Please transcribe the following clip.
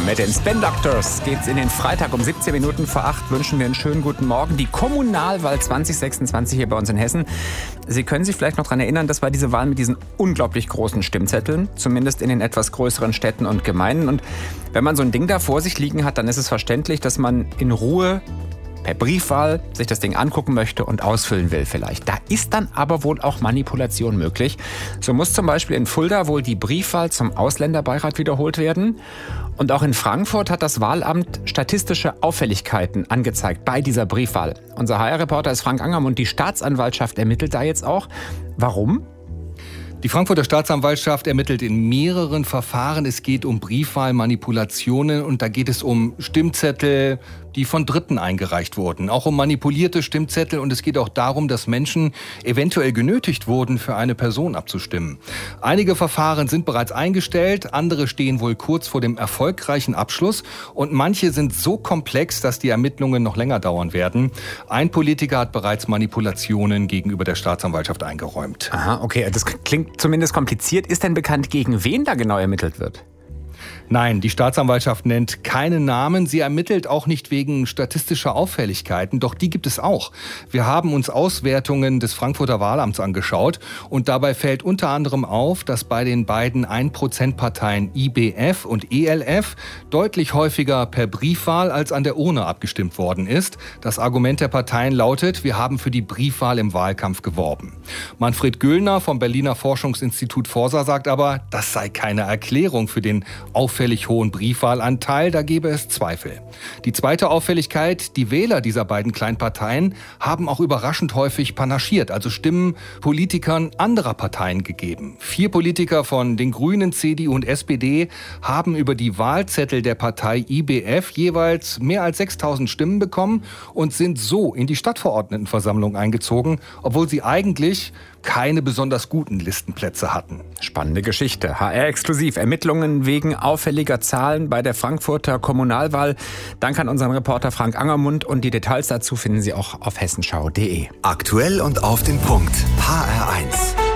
Mit den Spin Doctors geht's in den Freitag um 17 Minuten vor 8. Wünschen wir einen schönen guten Morgen. Die Kommunalwahl 2026 hier bei uns in Hessen. Sie können sich vielleicht noch daran erinnern, das war diese Wahl mit diesen unglaublich großen Stimmzetteln. Zumindest in den etwas größeren Städten und Gemeinden. Und wenn man so ein Ding da vor sich liegen hat, dann ist es verständlich, dass man in Ruhe per Briefwahl sich das Ding angucken möchte und ausfüllen will vielleicht. Da ist dann aber wohl auch Manipulation möglich. So muss zum Beispiel in Fulda wohl die Briefwahl zum Ausländerbeirat wiederholt werden. Und auch in Frankfurt hat das Wahlamt statistische Auffälligkeiten angezeigt bei dieser Briefwahl. Unser HR-Reporter ist Frank Angermund. Die Staatsanwaltschaft ermittelt da jetzt auch. Warum? Die Frankfurter Staatsanwaltschaft ermittelt in mehreren Verfahren. Es geht um Briefwahlmanipulationen und da geht es um Stimmzettel, die von Dritten eingereicht wurden. Auch um manipulierte Stimmzettel und es geht auch darum, dass Menschen eventuell genötigt wurden, für eine Person abzustimmen. Einige Verfahren sind bereits eingestellt, andere stehen wohl kurz vor dem erfolgreichen Abschluss und manche sind so komplex, dass die Ermittlungen noch länger dauern werden. Ein Politiker hat bereits Manipulationen gegenüber der Staatsanwaltschaft eingeräumt. Aha, okay, das klingt zumindest kompliziert. Ist denn bekannt, gegen wen da genau ermittelt wird? Nein, die Staatsanwaltschaft nennt keine Namen. Sie ermittelt auch nicht wegen statistischer Auffälligkeiten, doch die gibt es auch. Wir haben uns Auswertungen des Frankfurter Wahlamts angeschaut und dabei fällt unter anderem auf, dass bei den beiden 1%-Parteien IBF und ELF deutlich häufiger per Briefwahl als an der Urne abgestimmt worden ist. Das Argument der Parteien lautet, wir haben für die Briefwahl im Wahlkampf geworben. Manfred Göllner vom Berliner Forschungsinstitut Forsa sagt aber, das sei keine Erklärung für den auffällig hohen Briefwahlanteil, da gäbe es Zweifel. Die zweite Auffälligkeit, die Wähler dieser beiden kleinen Parteien haben auch überraschend häufig panaschiert, also Stimmen Politikern anderer Parteien gegeben. 4 Politiker von den Grünen, CDU und SPD haben über die Wahlzettel der Partei IBF jeweils mehr als 6.000 Stimmen bekommen und sind so in die Stadtverordnetenversammlung eingezogen, obwohl sie eigentlich keine besonders guten Listenplätze hatten. Spannende Geschichte. HR-exklusiv. Ermittlungen wegen auffälliger Zahlen bei der Frankfurter Kommunalwahl. Dank an unseren Reporter Frank Angermund und die Details dazu finden Sie auch auf hessenschau.de. Aktuell und auf den Punkt. HR1.